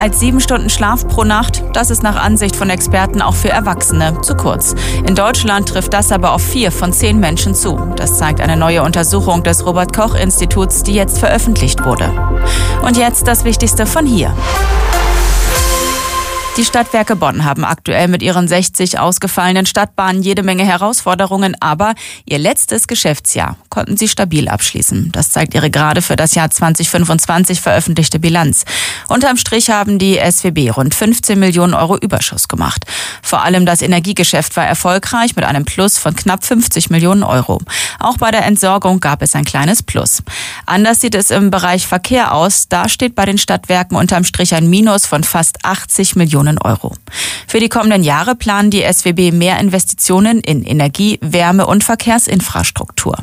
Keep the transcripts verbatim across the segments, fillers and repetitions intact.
Als sieben Stunden Schlaf pro Nacht, das ist nach Ansicht von Experten auch für Erwachsene zu kurz. In Deutschland trifft das aber auf vier von zehn Menschen zu. Das zeigt eine neue Untersuchung des Robert-Koch-Instituts, die jetzt veröffentlicht wurde. Und jetzt das Wichtigste von hier. Die Stadtwerke Bonn haben aktuell mit ihren sechzig ausgefallenen Stadtbahnen jede Menge Herausforderungen, aber ihr letztes Geschäftsjahr konnten sie stabil abschließen. Das zeigt ihre gerade für das Jahr zwanzig fünfundzwanzig veröffentlichte Bilanz. Unterm Strich haben die S W B rund fünfzehn Millionen Euro Überschuss gemacht. Vor allem das Energiegeschäft war erfolgreich mit einem Plus von knapp fünfzig Millionen Euro. Auch bei der Entsorgung gab es ein kleines Plus. Anders sieht es im Bereich Verkehr aus. Da steht bei den Stadtwerken unterm Strich ein Minus von fast achtzig Millionen Euro. Für die kommenden Jahre planen die S W B mehr Investitionen in Energie-, Wärme- und Verkehrsinfrastruktur.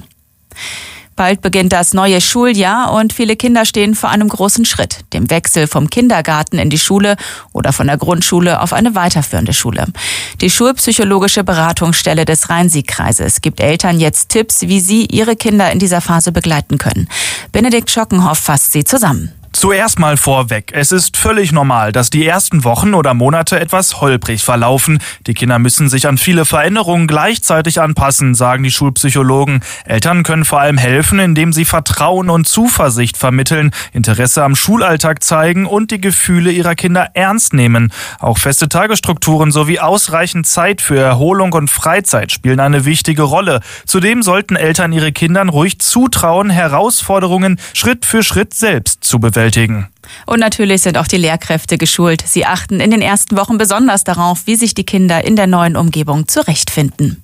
Bald beginnt das neue Schuljahr und viele Kinder stehen vor einem großen Schritt, dem Wechsel vom Kindergarten in die Schule oder von der Grundschule auf eine weiterführende Schule. Die Schulpsychologische Beratungsstelle des Rhein-Sieg-Kreises gibt Eltern jetzt Tipps, wie sie ihre Kinder in dieser Phase begleiten können. Benedikt Schockenhoff fasst sie zusammen. Zuerst mal vorweg, es ist völlig normal, dass die ersten Wochen oder Monate etwas holprig verlaufen. Die Kinder müssen sich an viele Veränderungen gleichzeitig anpassen, sagen die Schulpsychologen. Eltern können vor allem helfen, indem sie Vertrauen und Zuversicht vermitteln, Interesse am Schulalltag zeigen und die Gefühle ihrer Kinder ernst nehmen. Auch feste Tagesstrukturen sowie ausreichend Zeit für Erholung und Freizeit spielen eine wichtige Rolle. Zudem sollten Eltern ihre Kindern ruhig zutrauen, Herausforderungen Schritt für Schritt selbst zu bewältigen. Und natürlich sind auch die Lehrkräfte geschult. Sie achten in den ersten Wochen besonders darauf, wie sich die Kinder in der neuen Umgebung zurechtfinden.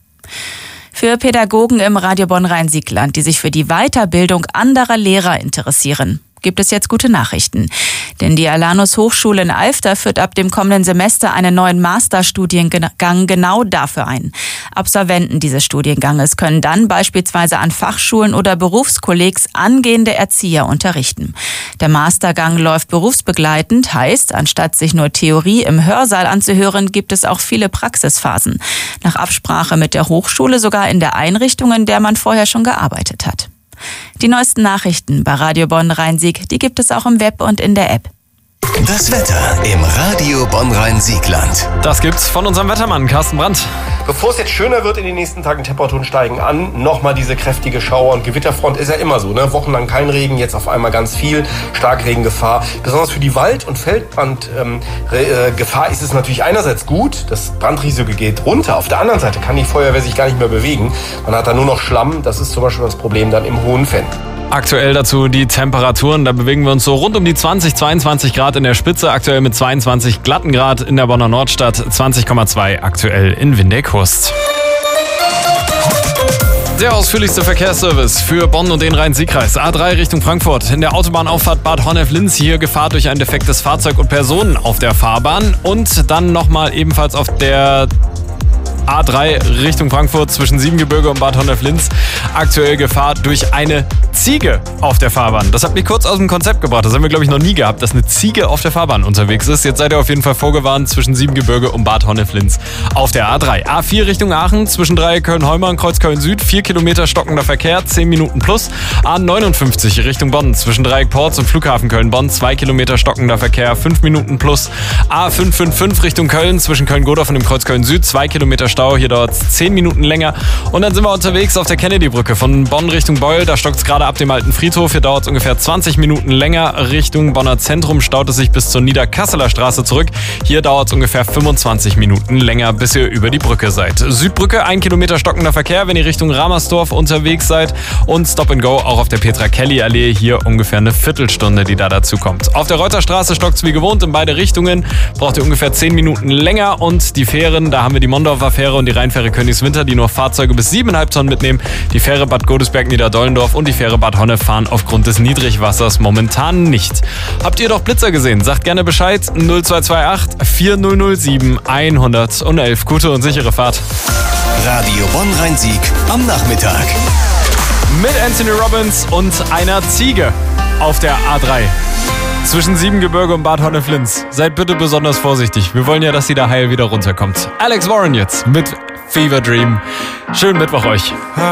Für Pädagogen im Radio Bonn-Rhein-Sieg-Land, die sich für die Weiterbildung anderer Lehrer interessieren, gibt es jetzt gute Nachrichten. Denn die Alanus Hochschule in Alfter führt ab dem kommenden Semester einen neuen Masterstudiengang genau dafür ein. Absolventen dieses Studienganges können dann beispielsweise an Fachschulen oder Berufskollegs angehende Erzieher unterrichten. Der Mastergang läuft berufsbegleitend, heißt, anstatt sich nur Theorie im Hörsaal anzuhören, gibt es auch viele Praxisphasen. Nach Absprache mit der Hochschule sogar in der Einrichtung, in der man vorher schon gearbeitet hat. Die neuesten Nachrichten bei Radio Bonn-Rhein-Sieg, die gibt es auch im Web und in der App. Das Wetter im Radio Bonn-Rhein-Sieg-Land. Das gibt's von unserem Wettermann Carsten Brandt. Bevor es jetzt schöner wird in den nächsten Tagen, Temperaturen steigen an, nochmal diese kräftige Schauer- und Gewitterfront, ist ja immer so, ne? Wochenlang kein Regen, jetzt auf einmal ganz viel, Starkregengefahr. Besonders für die Wald- und Feldbrandgefahr ähm, ist es natürlich einerseits gut, das Brandrisiko geht runter. Auf der anderen Seite kann die Feuerwehr sich gar nicht mehr bewegen. Man hat da nur noch Schlamm, das ist zum Beispiel das Problem dann im Hohen Fenn. Aktuell dazu die Temperaturen, da bewegen wir uns so rund um die zwanzig, zweiundzwanzig Grad in der Spitze, aktuell mit zweiundzwanzig glatten Grad in der Bonner Nordstadt, zwanzig Komma zwei aktuell in Windeck-Hust. Der ausführlichste Verkehrsservice für Bonn und den Rhein-Sieg-Kreis. A drei Richtung Frankfurt. In der Autobahnauffahrt Bad Honnef-Linz hier Gefahr durch ein defektes Fahrzeug und Personen auf der Fahrbahn. Und dann nochmal ebenfalls auf der A drei Richtung Frankfurt zwischen Siebengebirge und Bad Honnef-Linz. Aktuell Gefahr durch eine Ziege auf der Fahrbahn. Das hat mich kurz aus dem Konzept gebracht. Das haben wir, glaube ich, noch nie gehabt, dass eine Ziege auf der Fahrbahn unterwegs ist. Jetzt seid ihr auf jeden Fall vorgewarnt zwischen Siebengebirge und Bad Honnef-Linz auf der A drei. A vier Richtung Aachen zwischen Dreieck Köln-Heumar und Kreuz Köln-Süd. vier Kilometer stockender Verkehr, zehn Minuten plus. A neunundfünfzig Richtung Bonn zwischen Dreieck Porz und Flughafen Köln-Bonn. zwei Kilometer stockender Verkehr, fünf Minuten plus. A fünf fünf fünf Richtung Köln zwischen Köln-Godorf und dem Kreuz Köln-Süd. zwei Kilometer Stau, hier dauert es zehn Minuten länger. Und dann sind wir unterwegs auf der Kennedy-Brücke von Bonn Richtung Beul. Da stockt es gerade ab dem alten Friedhof. Hier dauert es ungefähr zwanzig Minuten länger. Richtung Bonner Zentrum staut es sich bis zur Niederkasseler Straße zurück. Hier dauert es ungefähr fünfundzwanzig Minuten länger, bis ihr über die Brücke seid. Südbrücke, ein Kilometer stockender Verkehr, wenn ihr Richtung Ramersdorf unterwegs seid. Und Stop and Go auch auf der Petra-Kelly-Allee. Hier ungefähr eine Viertelstunde, die da dazu kommt. Auf der Reuterstraße stockt es wie gewohnt in beide Richtungen. Braucht ihr ungefähr zehn Minuten länger. Und die Fähren, da haben wir die Mondorfer Fähre und die Rheinfähre Königswinter, die nur Fahrzeuge bis sieben Komma fünf Tonnen mitnehmen. Die Fähre Bad Godesberg-Niederdollendorf und die Fähre Bad Honnef fahren aufgrund des Niedrigwassers momentan nicht. Habt ihr doch Blitzer gesehen? Sagt gerne Bescheid. null zwei zwei acht vier null null sieben eins null eins. Gute und sichere Fahrt. Radio Bonn-Rhein-Sieg am Nachmittag. Mit Anthony Robbins und einer Ziege auf der A drei. Zwischen Siebengebirge und Bad Honnef-Linz. Seid bitte besonders vorsichtig. Wir wollen ja, dass sie da heil wieder runterkommt. Alex Warren jetzt mit Fever Dream. Schönen Mittwoch euch.